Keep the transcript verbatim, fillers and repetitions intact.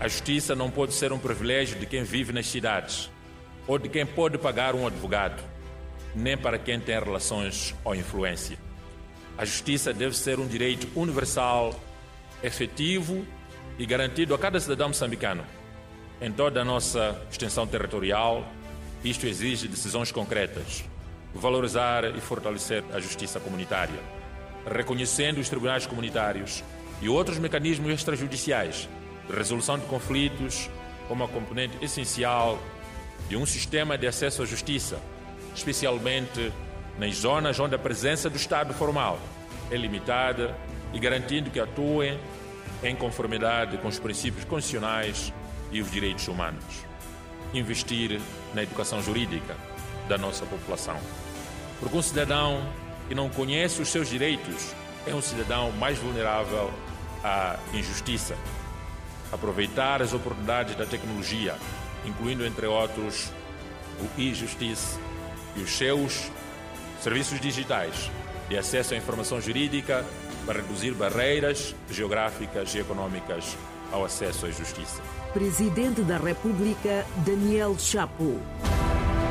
A justiça não pode ser um privilégio de quem vive nas cidades ou de quem pode pagar um advogado, nem para quem tem relações ou influência. A justiça deve ser um direito universal, efetivo e garantido a cada cidadão moçambicano. Em toda a nossa extensão territorial, isto exige decisões concretas. Valorizar e fortalecer a justiça comunitária, reconhecendo os tribunais comunitários e outros mecanismos extrajudiciais de resolução de conflitos como a componente essencial de um sistema de acesso à justiça, especialmente nas zonas onde a presença do Estado formal é limitada e garantindo que atuem em conformidade com os princípios constitucionais e os direitos humanos. Investir na educação jurídica da nossa população. Porque um cidadão que não conhece os seus direitos é um cidadão mais vulnerável à injustiça. Aproveitar as oportunidades da tecnologia, incluindo, entre outros, o e-Justice e os seus serviços digitais de acesso à informação jurídica para reduzir barreiras geográficas e econômicas ao acesso à justiça. Presidente da República, Daniel Chapo.